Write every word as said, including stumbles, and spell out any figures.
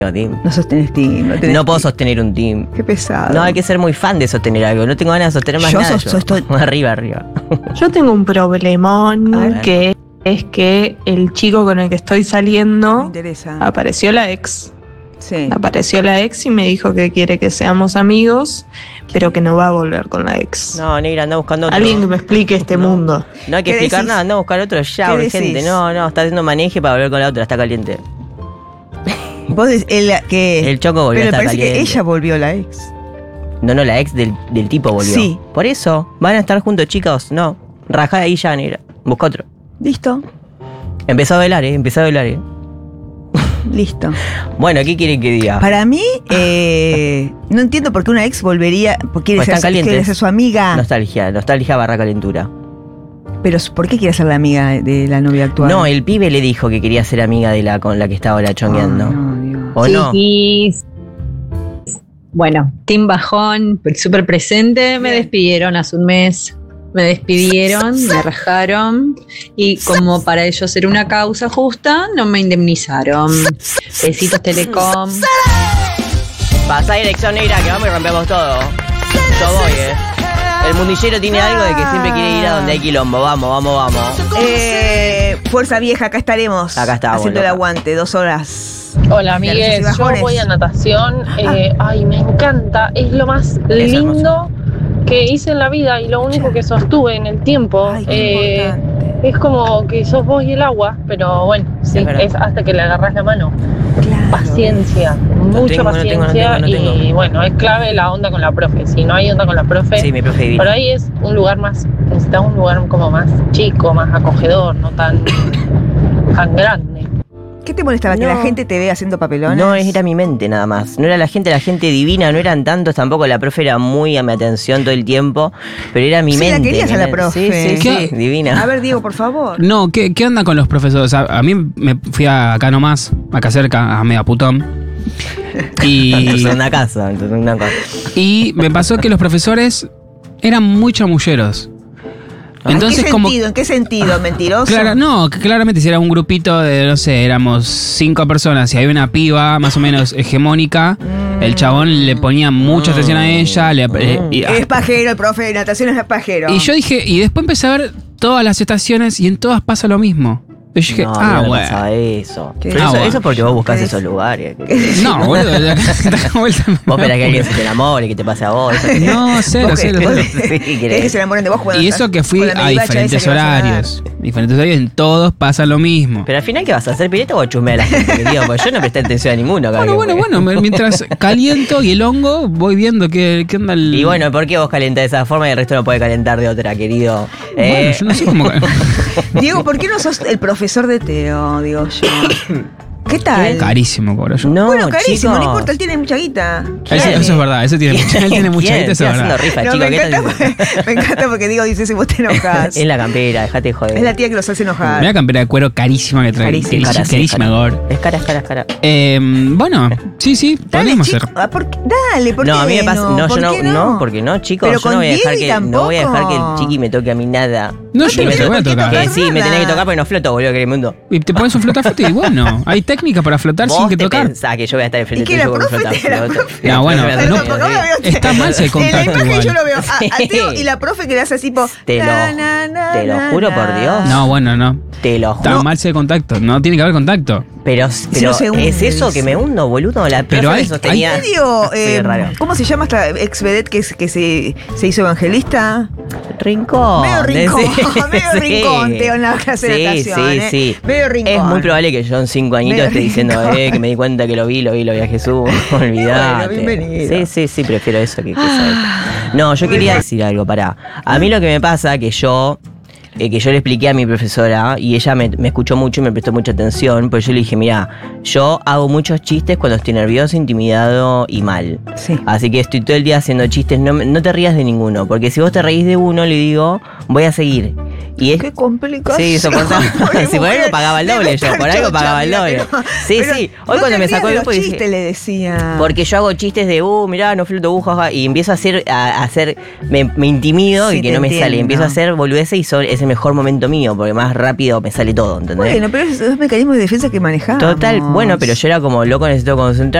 team. No sostenés team. No, tenés No puedo team. sostener un team. Qué pesado. No, hay que ser muy fan de sostener algo. No tengo ganas de sostener más Yo nada. sos- sos to- Arriba, arriba. Yo tengo un problemón A ver. que es que el chico con el que estoy Me saliendo interesa. apareció la ex. Sí. Apareció la ex y me dijo que quiere que seamos amigos, pero que no va a volver con la ex. No, negra, anda buscando otro. Alguien que me explique este No. mundo. No hay que ¿Qué explicar decís? nada, anda a buscar otro ya, ¿Qué urgente. decís? No, no, está haciendo maneje para volver con la otra, está caliente. Vos decís, el, que, El Choco volvió pero a me estar parece caliente. que ella volvió la ex. No, no, la ex del, del tipo volvió. Sí. Por eso, van a estar juntos, chicos. No, rajá ahí ya, negra. Busca otro. Listo. Empezó a velar, eh, empezó a velar, eh. Listo. Bueno, ¿qué quieren que diga? Para mí, eh, no entiendo por qué una ex volvería. Porque quiere, Pues ser, están calientes. quiere ser su amiga. Nostalgia, nostalgia barra calentura. Pero ¿por qué quiere ser la amiga de la novia actual? No, el pibe le dijo que quería ser amiga de la con la que estaba ahora chongueando. Oh, no, Dios. ¿O no? Chiquis. Bueno, Team Bajón, súper presente. Me Bien. despidieron hace un mes. Me despidieron, me rajaron. Y como para ellos ser una causa justa, no me indemnizaron. Besitos Telecom. Pasá dirección negra que vamos y rompemos todo. Yo voy, eh. El mundillero tiene algo de que siempre quiere ir a donde hay quilombo. Vamos, vamos, vamos. Eh, Fuerza Vieja, acá estaremos. Acá estamos, haciendo el loca. aguante, dos horas. Hola De amigues, luces y yo bajones. voy a natación, eh, ay me encanta, es lo más lindo que hice en la vida y lo único que sostuve en el tiempo. Ay, qué Eh, importante. es como que sos vos y el agua, pero bueno, sí, Es verdad. es hasta que le agarrás la mano. Claro. Paciencia, mucha tengo, no tengo, no paciencia tengo, no tengo. y bueno, es clave la onda con la profe, si no hay onda con la profe, Sí, mi profe divino. por ahí es un lugar más, necesitas un lugar como más chico, más acogedor, no tan, tan grande. ¿Qué te molestaba? ¿Que No. la gente te ve haciendo papelones? No, era mi mente nada más. No era la gente, la gente divina, no eran tantos tampoco. La profe era muy a mi atención todo el tiempo, pero era mi Sí, mente. la querías a la ¿entendés? profe. Sí, sí, ¿Qué? sí, divina. A ver, Diego, por favor. No, ¿qué, qué onda con los profesores? A, a mí me fui a, acá nomás, acá cerca, a Mega Putón. Y, Entonces, una casa, entonces una casa. y me pasó que los profesores eran muy chamulleros. Entonces, ¿En qué como. sentido? ¿En qué sentido? ¿Mentiroso? Clara- no, que claramente si era un grupito de, no sé, éramos cinco personas y había una piba más o menos hegemónica, el chabón le ponía mucha atención a ella. Le, eh, y, Es pajero, el profe de natación es pajero. y yo dije, y después empecé a ver todas las estaciones y en todas pasa lo mismo. Y yo dije, No, ah, no me bueno. pasaba eso. ¿Qué? Pero Ah, eso, bueno. eso es porque vos buscás ¿Qué? esos lugares. No, boludo, de acá- de acá vuelta me- Vos esperás que alguien se te enamore, que te pase a vos. eso- No, cero, Vos cero, querés- cero. Sí, querés querés. que se enamoren de vos jugando Y eso que fui con la a medivacha diferentes esa que vas a dar. horarios. Diferentes horarios, en todos pasa lo mismo. Pero al final, ¿qué vas a hacer? ¿Pileta o chusmear a la gente? Querido? Porque yo no presté atención a ninguno. cada Bueno, que bueno, fui. bueno, me- mientras caliento y el hongo, voy viendo qué, qué onda el. Y bueno, ¿por qué vos calentás de esa forma y el resto no puede calentar de otra, querido? Bueno, Eh, yo no sé cómo. Diego, ¿por qué no sos el profesor de Teo? Digo yo. ¿Qué tal? Carísimo cobro yo. No, Bueno, carísimo, chico. no importa, él tiene mucha guita. Eso, eso es verdad, eso tiene mucha, él tiene mucha ¿Quién? gente, eso Estoy es haciendo verdad. rifa, No, chico. me, ¿Qué encanta tal? porque, me encanta porque Diego dice si vos te enojas. Es la campera, dejate de joder. Es la tía que los hace enojar. Mira campera de cuero carísima que trae. Carísima. Carísima, Cara, sí, carísima, cara. Gor. Es cara, es cara, es cara. Eh, bueno, sí, sí, Dale, podríamos chico. hacer. Ah, ¿por qué? Dale, ¿por No, qué a mí me pasa. No, yo ¿Por no, qué no, porque no, chicos. Pero Yo no con voy a dejar Diego que. No voy a dejar que el tampoco. chiqui me toque a mí nada. No, Que yo no me te voy a toque- tocar. Que sí, me nada. tenés que tocar porque no floto, boludo, que mundo. Y te pones un flotaflote y bueno, hay técnicas para flotar sin Vos que te tocar. pensás que yo voy a estar enfrente Es que tuyo la con un profe te- la flotaflote. profe- No, bueno, Pero no- Tampoco me veo- está mal ese En la contacto imagen igual. yo lo veo a, a Sí. Teo y la profe que le hace así tipo. Te lo- na, na, na, te lo na, juro na. por Dios. No, bueno, no. Te lo Está juro. mal ese contacto. No tiene que haber contacto. Pero, pero no se hunde, es eso dice. que me hundo, boludo. La Pero profe hay- me sostenía. Medio, Sí, eh, raro. ¿cómo se llama esta ex vedette que, es- que se, se hizo evangelista? Rincón. Medio rincón, Sí, medio sí. rincón, Teo, en la clase de Sí, natación, sí, ¿eh? sí. Medio rincón. Es muy probable que yo en cinco añitos Medio esté diciendo, rincón. eh, que me di cuenta que lo vi, lo vi, lo vi a Jesús. Olvidate. Bueno, bienvenido. Sí, sí, sí, prefiero eso que, que saber. No, yo quería decir algo, pará. A mí lo que me pasa que yo. eh, que yo le expliqué a mi profesora y ella me, me escuchó mucho y me prestó mucha atención, pues yo le dije, mira, yo hago muchos chistes cuando estoy nervioso, intimidado y mal. Sí. Así que estoy todo el día haciendo chistes, no, me- no te rías de ninguno, porque si vos te reís de uno, le digo, voy a seguir. Y es, Qué complicado. sí, soportaba. Si por algo pagaba el doble yo, por algo pagaba el doble. Sí, sí. Hoy cuando me sacó el grupo chiste dije, le decía. porque yo hago chistes de, uh, mirá, no fui el autobús, jaja, y empiezo a hacer, a, a hacer, me, me intimido Sí, y que te no me entiendo. sale. Empiezo a hacer boludeces y son, es el mejor momento mío, porque más rápido me sale todo, ¿entendés? Bueno, pero esos son mecanismos de defensa que manejamos. Total, bueno, pero yo era como loco, necesito concentrar.